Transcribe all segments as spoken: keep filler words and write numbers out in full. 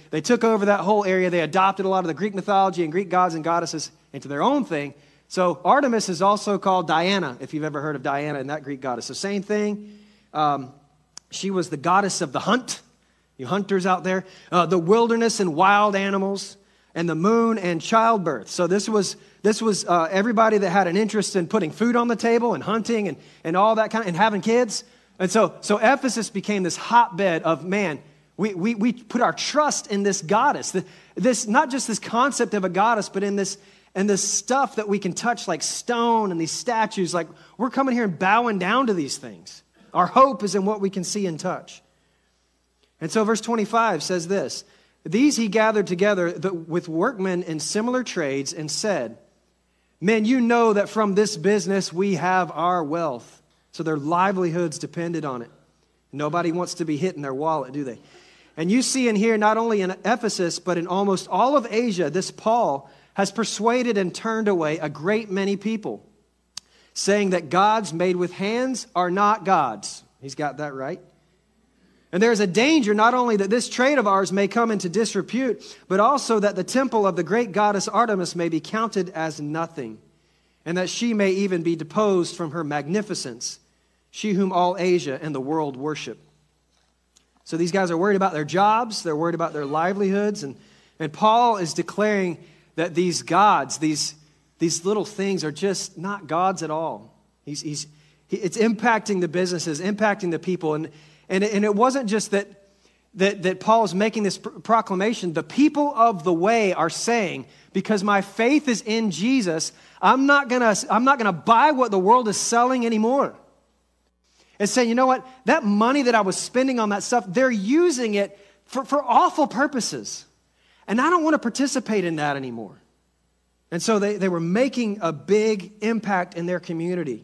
they took over that whole area. They adopted a lot of the Greek mythology and Greek gods and goddesses into their own thing. So Artemis is also called Diana, if you've ever heard of Diana and that Greek goddess. So same thing. Um, she was the goddess of the hunt, you hunters out there, uh, the wilderness and wild animals, and the moon and childbirth. So this was this was uh, everybody that had an interest in putting food on the table and hunting and, and all that kind of, and having kids. And so so Ephesus became this hotbed of, man, we we we put our trust in this goddess. This, not just this concept of a goddess, but in this and this stuff that we can touch like stone and these statues. Like, we're coming here and bowing down to these things. Our hope is in what we can see and touch. And so verse twenty-five says this, these he gathered together with workmen in similar trades and said, men, you know that from this business we have our wealth. So their livelihoods depended on it. Nobody wants to be hit in their wallet, do they? And you see in here, not only in Ephesus, but in almost all of Asia, this Paul has persuaded and turned away a great many people, saying that gods made with hands are not gods. He's got that right. And there's a danger not only that this trade of ours may come into disrepute, but also that the temple of the great goddess Artemis may be counted as nothing, and that she may even be deposed from her magnificence, she whom all Asia and the world worship. So these guys are worried about their jobs, they're worried about their livelihoods, and, and Paul is declaring that these gods, these, these little things are just not gods at all. He's, he's, he, it's impacting the businesses, impacting the people. And, and, and it wasn't just that, that, that Paul is making this pr- proclamation. The people of the way are saying, because my faith is in Jesus, I'm not gonna, I'm not gonna buy what the world is selling anymore. It's saying, you know what? That money that I was spending on that stuff, they're using it for, for awful purposes. And I don't want to participate in that anymore. And so they, they were making a big impact in their community.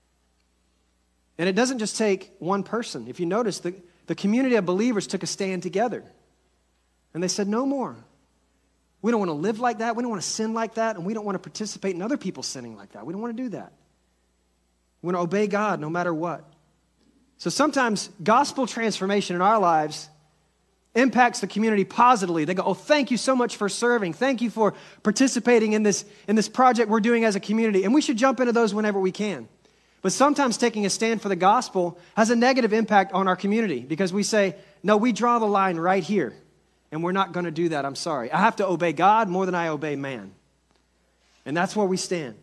And it doesn't just take one person. If you notice, the, the community of believers took a stand together. And they said, no more. We don't want to live like that. We don't want to sin like that. And we don't want to participate in other people sinning like that. We don't want to do that. We want to obey God no matter what. So sometimes gospel transformation in our lives impacts the community positively. They go, oh, thank you so much for serving. Thank you for participating in this, in this project we're doing as a community. And we should jump into those whenever we can. But sometimes taking a stand for the gospel has a negative impact on our community because we say, no, we draw the line right here. And we're not going to do that. I'm sorry. I have to obey God more than I obey man. And that's where we stand.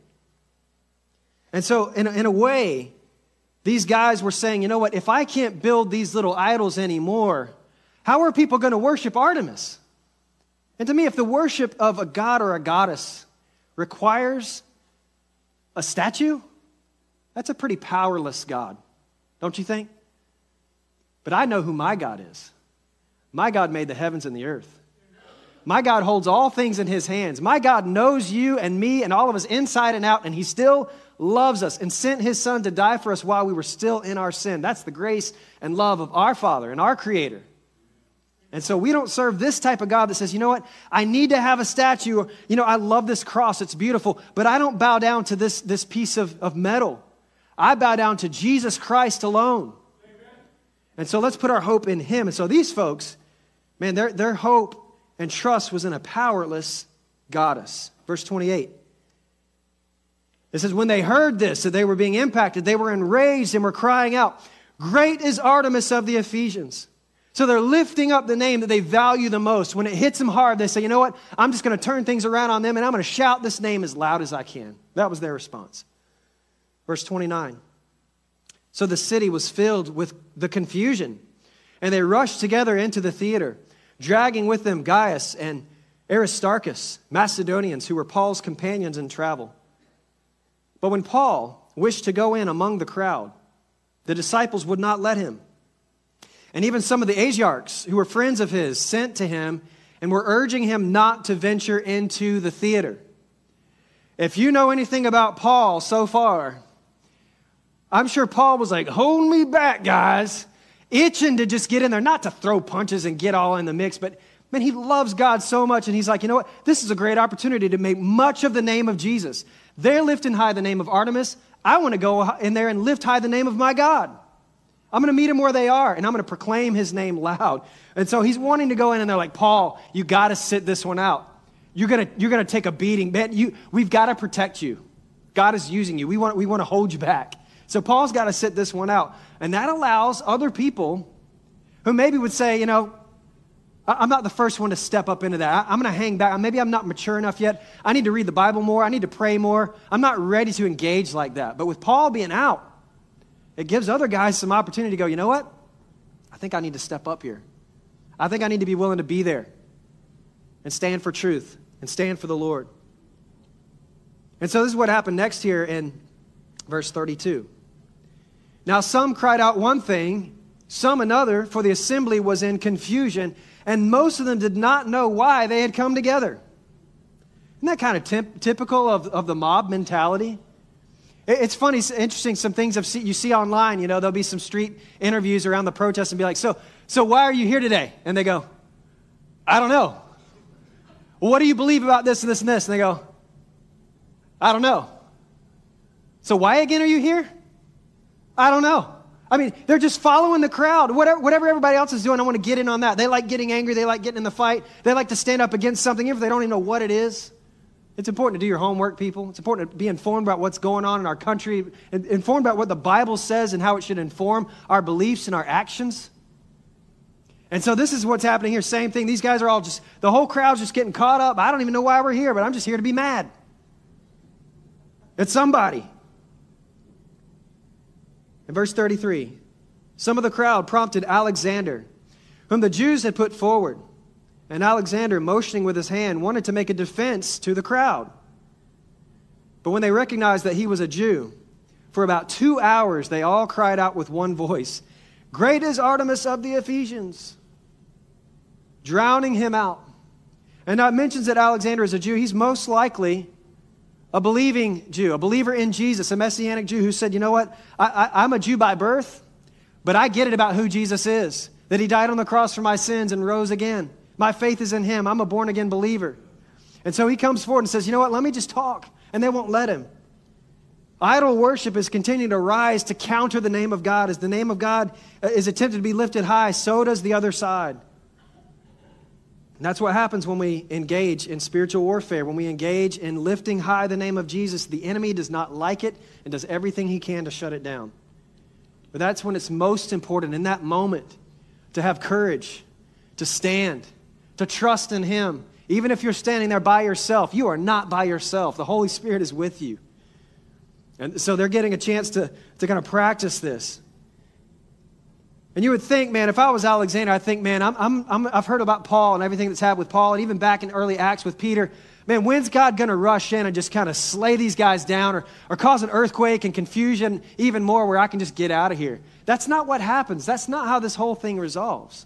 And so in a, in a way, these guys were saying, you know what, if I can't build these little idols anymore, how are people going to worship Artemis? And to me, if the worship of a god or a goddess requires a statue, that's a pretty powerless God, don't you think? But I know who my God is. My God made the heavens and the earth. My God holds all things in his hands. My God knows you and me and all of us inside and out, and he still loves us and sent his son to die for us while we were still in our sin. That's the grace and love of our Father and our Creator. And so we don't serve this type of God that says, you know what, I need to have a statue. Or, you know, I love this cross. It's beautiful. But I don't bow down to this, this piece of, of metal. I bow down to Jesus Christ alone. Amen. And so let's put our hope in him. And so these folks, man, their, their hope and trust was in a powerless goddess. Verse twenty-eight. It says, when they heard this, that they were being impacted, they were enraged and were crying out, great is Artemis of the Ephesians. So they're lifting up the name that they value the most. When it hits them hard, they say, you know what? I'm just going to turn things around on them and I'm going to shout this name as loud as I can. That was their response. Verse twenty-nine. So the city was filled with the confusion, and they rushed together into the theater, dragging with them Gaius and Aristarchus, Macedonians who were Paul's companions in travel. But when Paul wished to go in among the crowd, the disciples would not let him. And even some of the Asiarchs, who were friends of his, sent to him and were urging him not to venture into the theater. If you know anything about Paul so far, I'm sure Paul was like, hold me back, guys. Itching to just get in there, not to throw punches and get all in the mix, but man, he loves God so much. And he's like, you know what? This is a great opportunity to make much of the name of Jesus. They're lifting high the name of Artemis. I want to go in there and lift high the name of my God. I'm going to meet them where they are, and I'm going to proclaim his name loud. And so he's wanting to go in, and they're like, Paul, you got to sit this one out. You're going to you're going to take a beating. Man, you, we've got to protect you. God is using you. We want, we want to hold you back. So Paul's got to sit this one out. And that allows other people who maybe would say, you know, I'm not the first one to step up into that. I'm going to hang back. Maybe I'm not mature enough yet. I need to read the Bible more. I need to pray more. I'm not ready to engage like that. But with Paul being out, it gives other guys some opportunity to go, you know what? I think I need to step up here. I think I need to be willing to be there and stand for truth and stand for the Lord. And so this is what happened next here in verse thirty-two. Now some cried out one thing, some another, for the assembly was in confusion, and most of them did not know why they had come together. Isn't that kind of temp- typical of, of the mob mentality? It, it's funny, it's interesting, some things I've see, you see online, you know, there'll be some street interviews around the protest and be like, so, so why are you here today? And they go, I don't know. Well, what do you believe about this and this and this? And they go, I don't know. So why again are you here? I don't know. I mean, they're just following the crowd. Whatever, whatever everybody else is doing, I want to get in on that. They like getting angry. They like getting in the fight. They like to stand up against something, even if they don't even know what it is. It's important to do your homework, people. It's important to be informed about what's going on in our country, informed about what the Bible says and how it should inform our beliefs and our actions. And so this is what's happening here. Same thing. These guys are all just, the whole crowd's just getting caught up. I don't even know why we're here, but I'm just here to be mad at somebody. In verse thirty-three, some of the crowd prompted Alexander, whom the Jews had put forward. And Alexander, motioning with his hand, wanted to make a defense to the crowd. But when they recognized that he was a Jew, for about two hours they all cried out with one voice, "Great is Artemis of the Ephesians," drowning him out. And now it mentions that Alexander is a Jew. He's most likely a believing Jew, a believer in Jesus, a Messianic Jew who said, you know what, I, I, I'm a Jew by birth, but I get it about who Jesus is, that he died on the cross for my sins and rose again. My faith is in him. I'm a born-again believer. And so he comes forward and says, you know what, let me just talk. And they won't let him. Idol worship is continuing to rise to counter the name of God. As the name of God is attempted to be lifted high, so does the other side. And that's what happens when we engage in spiritual warfare, when we engage in lifting high the name of Jesus. The enemy does not like it and does everything he can to shut it down. But that's when it's most important in that moment to have courage, to stand, to trust in him. Even if you're standing there by yourself, you are not by yourself. The Holy Spirit is with you. And so they're getting a chance to, to kind of practice this. And you would think, man, if I was Alexander, I'd think, man, I'm, I'm, I'm, I've heard about Paul and everything that's happened with Paul, and even back in early Acts with Peter. Man, when's God going to rush in and just kind of slay these guys down or, or cause an earthquake and confusion even more where I can just get out of here? That's not what happens. That's not how this whole thing resolves.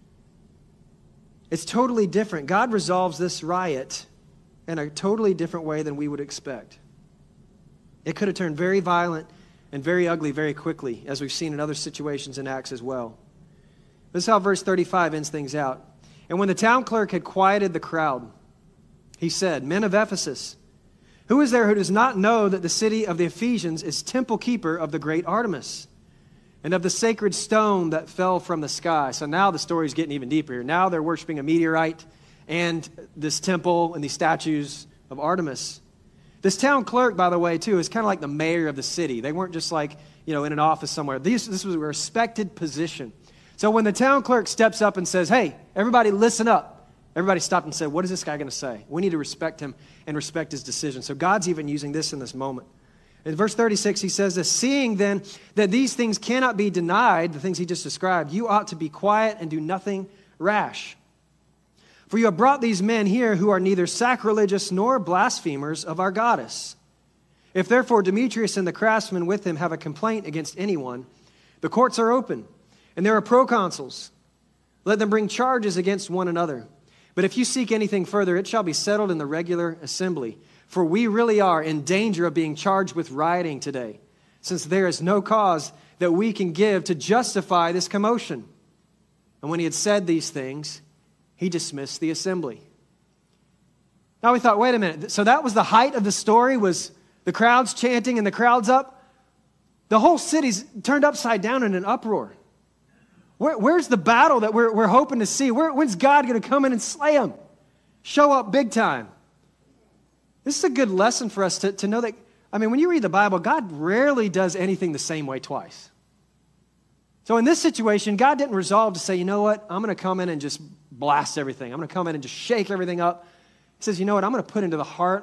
It's totally different. God resolves this riot in a totally different way than we would expect. It could have turned very violent and very ugly very quickly, as we've seen in other situations in Acts as well. This is how verse thirty-five ends things out. And when the town clerk had quieted the crowd, he said, "Men of Ephesus, who is there who does not know that the city of the Ephesians is temple keeper of the great Artemis and of the sacred stone that fell from the sky?" So now the story's getting even deeper here. Now they're worshiping a meteorite and this temple and these statues of Artemis. This town clerk, by the way, too, is kind of like the mayor of the city. They weren't just like, you know, in an office somewhere. These, this was a respected position. So when the town clerk steps up and says, "Hey, everybody listen up," everybody stopped and said, "What is this guy going to say?" We need to respect him and respect his decision. So God's even using this in this moment. In verse thirty-six, he says this, "Seeing then that these things cannot be denied," the things he just described, "you ought to be quiet and do nothing rash. For you have brought these men here who are neither sacrilegious nor blasphemers of our goddess. If therefore Demetrius and the craftsmen with him have a complaint against anyone, the courts are open, and there are proconsuls. Let them bring charges against one another. But if you seek anything further, it shall be settled in the regular assembly. For we really are in danger of being charged with rioting today, since there is no cause that we can give to justify this commotion." And when he had said these things, he dismissed the assembly. Now we thought, wait a minute. So that was the height of the story, was the crowds chanting and the crowds up? The whole city's turned upside down in an uproar. Where, where's the battle that we're, we're hoping to see? Where, when's God going to come in and slay them? Show up big time. This is a good lesson for us to, to know that, I mean, when you read the Bible, God rarely does anything the same way twice. So in this situation, God didn't resolve to say, you know what, I'm going to come in and just blast everything. I'm going to come in and just shake everything up. He says, you know what, I'm going to put into the heart